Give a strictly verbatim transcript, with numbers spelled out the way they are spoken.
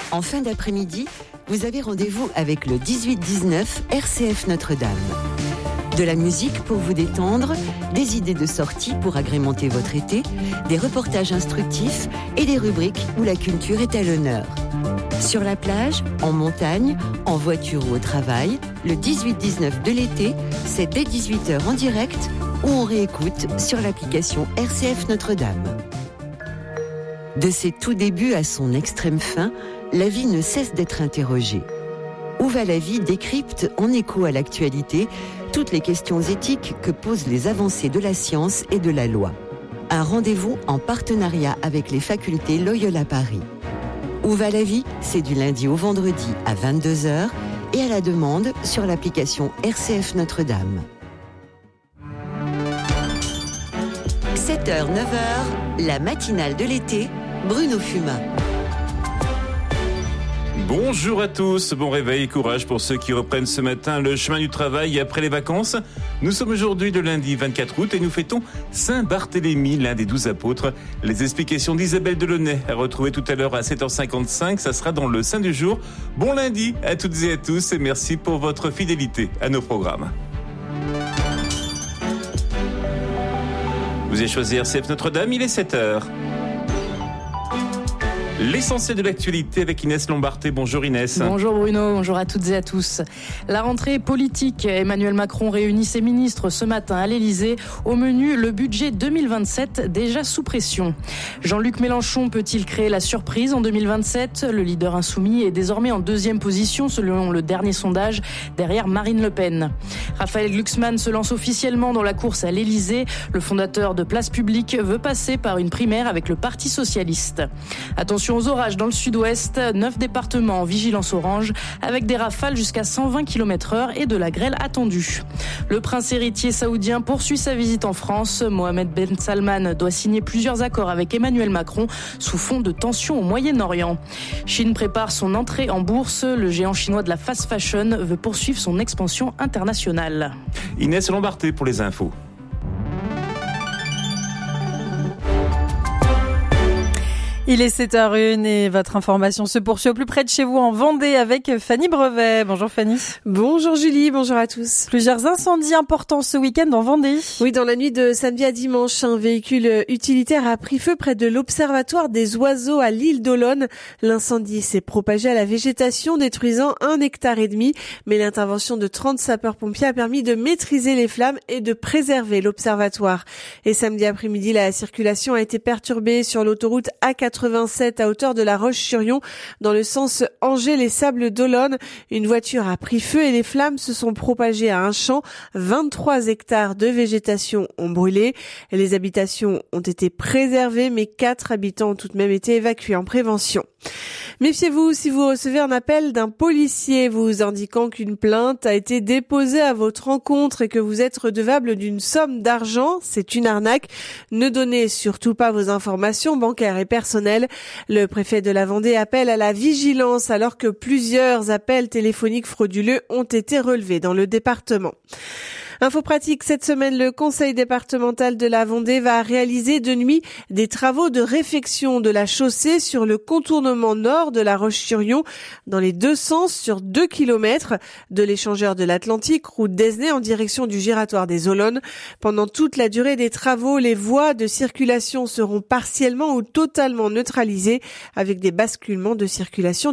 En fin d'après-midi, vous avez rendez-vous avec le dix-huit dix-neuf R C F Notre-Dame. De la musique pour vous détendre, des idées de sortie pour agrémenter votre été, des reportages instructifs et des rubriques où la culture est à l'honneur. Sur la plage, en montagne, en voiture ou au travail, le dix-huit dix-neuf de l'été, c'est dès dix-huit heures en direct ou on réécoute sur l'application R C F Notre-Dame. De ses tout débuts à son extrême fin, la vie ne cesse d'être interrogée. Où va la vie décrypte, en écho à l'actualité, toutes les questions éthiques que posent les avancées de la science et de la loi. Un rendez-vous en partenariat avec les facultés Loyola Paris. Où va la vie ? C'est du lundi au vendredi à vingt-deux heures et à la demande sur l'application R C F Notre-Dame. sept heures neuf heures, la matinale de l'été, Bruno Fumin. Bonjour à tous, bon réveil et courage pour ceux qui reprennent ce matin le chemin du travail après les vacances. Nous sommes aujourd'hui le lundi vingt-quatre août et nous fêtons Saint-Barthélemy, l'un des douze apôtres. Les explications d'Isabelle Delaunay à retrouver tout à l'heure à sept heures cinquante-cinq, ça sera dans le Saint du jour. Bon lundi à toutes et à tous et merci pour votre fidélité à nos programmes. Vous avez choisi R C F Notre-Dame, il est sept heures. L'essentiel de l'actualité avec Inès Lombarté. Bonjour Inès. Bonjour Bruno, bonjour à toutes et à tous. La rentrée politique, Emmanuel Macron réunit ses ministres ce matin à l'Elysée. Au menu, le budget deux mille vingt-sept déjà sous pression. Jean-Luc Mélenchon peut-il créer la surprise en deux mille vingt-sept ? Le leader insoumis est désormais en deuxième position selon le dernier sondage derrière Marine Le Pen. Raphaël Glucksmann se lance officiellement dans la course à l'Elysée. Le fondateur de Place Publique veut passer par une primaire avec le Parti Socialiste. Attention aux orages dans le sud-ouest, neuf départements en vigilance orange avec des rafales jusqu'à cent vingt kilomètres heure et de la grêle attendue. Le prince héritier saoudien poursuit sa visite en France. Mohamed Ben Salman doit signer plusieurs accords avec Emmanuel Macron sous fond de tensions au Moyen-Orient. Chine prépare son entrée en bourse. Le géant chinois de la fast fashion veut poursuivre son expansion internationale. Inès Lombarté pour les infos. Il est sept heures une et votre information se poursuit au plus près de chez vous en Vendée avec Fanny Brevet. Bonjour Fanny. Bonjour Julie, bonjour à tous. Plusieurs incendies importants ce week-end en Vendée. Oui, dans la nuit de samedi à dimanche, un véhicule utilitaire a pris feu près de l'Observatoire des oiseaux à l'île d'Olonne. L'incendie s'est propagé à la végétation, détruisant un hectare et demi. Mais l'intervention de trente sapeurs-pompiers a permis de maîtriser les flammes et de préserver l'observatoire. Et samedi après-midi, la circulation a été perturbée sur l'autoroute A quatre-vingt-sept à hauteur de la Roche-sur-Yon dans le sens Angers-les-Sables d'Olonne. Une voiture a pris feu et les flammes se sont propagées à un champ. vingt-trois hectares de végétation ont brûlé. Les habitations ont été préservées mais quatre habitants ont tout de même été évacués en prévention. Méfiez-vous si vous recevez un appel d'un policier vous indiquant qu'une plainte a été déposée à votre encontre et que vous êtes redevable d'une somme d'argent. C'est une arnaque. Ne donnez surtout pas vos informations bancaires et personnelles. Le préfet de la Vendée appelle à la vigilance alors que plusieurs appels téléphoniques frauduleux ont été relevés dans le département. Info pratique, cette semaine, le conseil départemental de la Vendée va réaliser de nuit des travaux de réfection de la chaussée sur le contournement nord de la Roche-sur-Yon dans les deux sens sur deux kilomètres de l'échangeur de l'Atlantique, route d'Esnay en direction du giratoire des Olonnes. Pendant toute la durée des travaux, les voies de circulation seront partiellement ou totalement neutralisées avec des basculements de circulation